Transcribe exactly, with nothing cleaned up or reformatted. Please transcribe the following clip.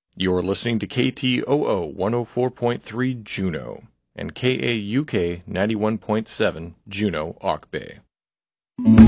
You're listening to K T O O one oh four point three Juneau and K A U K ninety-one point seven Juneau, Auk Bay.